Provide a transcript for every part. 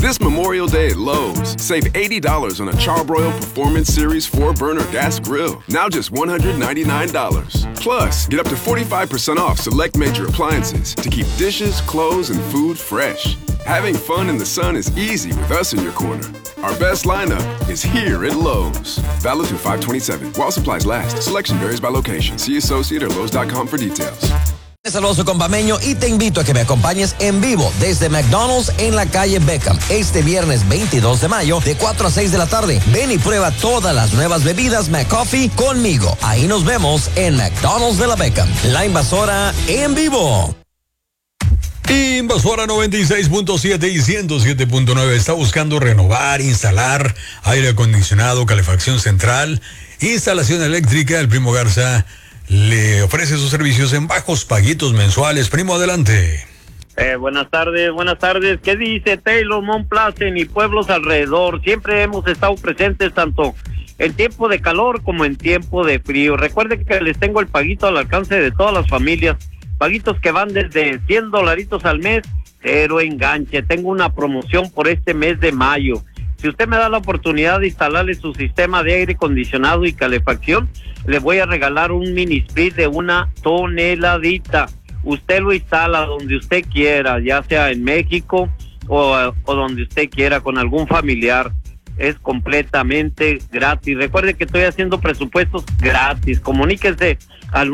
This Memorial Day at Lowe's, save $80 on a Charbroil Performance Series 4-burner gas grill. Now just $199. Plus, get up to 45% off select major appliances to keep dishes, clothes, and food fresh. Having fun in the sun is easy with us in your corner. Our best lineup is here at Lowe's. Valid through 5/27. While supplies last. Selection varies by location. See associate or Lowe's.com for details. Saludos, compameño, y te invito a que me acompañes en vivo desde McDonald's en la calle Beckham este viernes 22 de mayo de 4 a 6 de la tarde. Ven y prueba todas las nuevas bebidas McCoffee conmigo. Ahí nos vemos en McDonald's de la Beckham. La Invasora en vivo. Invasora 96.7 y 107.9 está buscando renovar, instalar aire acondicionado, calefacción central, instalación eléctrica. El Primo Garza le ofrece sus servicios en bajos paguitos mensuales. Primo, adelante. Buenas tardes. ¿Qué dice Taylor, Mont Pleasant y pueblos alrededor? Siempre hemos estado presentes tanto en tiempo de calor como en tiempo de frío. Recuerden que les tengo el paguito al alcance de todas las familias. Paguitos que van desde $100 al mes, cero enganche. Tengo una promoción por este mes de mayo. Si usted me da la oportunidad de instalarle su sistema de aire acondicionado y calefacción, le voy a regalar un mini split de 1 tonelada. Usted lo instala donde usted quiera, ya sea en México o donde usted quiera con algún familiar. Es completamente gratis. Recuerde que estoy haciendo presupuestos gratis. Comuníquese al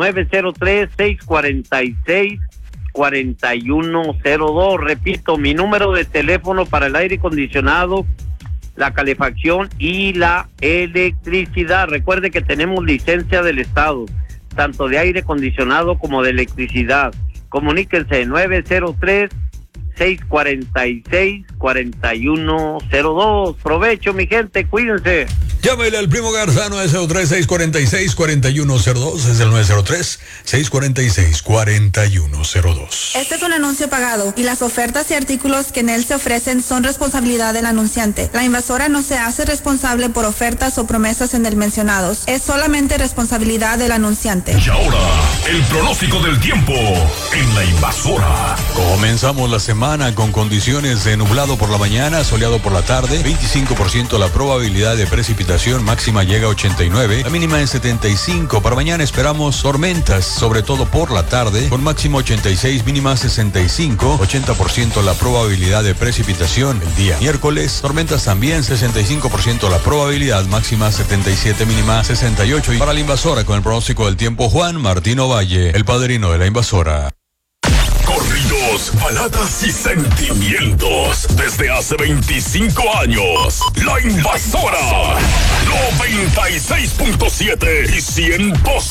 903-646-4102. Repito, mi número de teléfono para el aire acondicionado, la calefacción y la electricidad. Recuerde que tenemos licencia del Estado, tanto de aire acondicionado como de electricidad. Comuníquense 903-646-4102. Provecho, mi gente, cuídense. Llámale al Primo Garza 903-646-4102. Es el 903-646-4102. Este es un anuncio pagado y las ofertas y artículos que en él se ofrecen son responsabilidad del anunciante. La Invasora no se hace responsable por ofertas o promesas en el mencionados. Es solamente responsabilidad del anunciante. Y ahora, el pronóstico del tiempo en La Invasora. Comenzamos la semana con condiciones de nublado por la mañana, soleado por la tarde, 25% la probabilidad de precipitación, máxima llega a 89, la mínima en 75. Para mañana esperamos tormentas, sobre todo por la tarde, con máximo 86, mínima 65, 80% la probabilidad de precipitación. El día miércoles, tormentas también, 65% la probabilidad, máxima 77, mínima 68. Y para La Invasora, con el pronóstico del tiempo, Juan Martino Valle, el padrino de La Invasora. Corridos, baladas y sentimientos desde hace 25 años. La Invasora 96.7 y 100%.